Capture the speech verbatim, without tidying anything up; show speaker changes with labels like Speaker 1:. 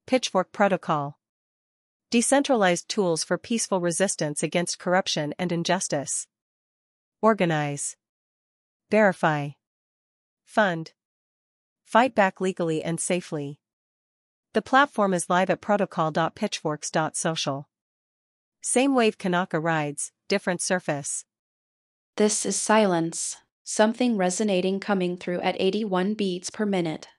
Speaker 1: Pitchfork Protocol. Decentralized tools for peaceful resistance against corruption and injustice. Organize. Verify. Fund. Fight back legally and safely. The platform is live at protocol dot pitchforks dot social. Same wave Kanaka rides, different surface.
Speaker 2: This is silence, something resonating coming through at eighty-one beats per minute.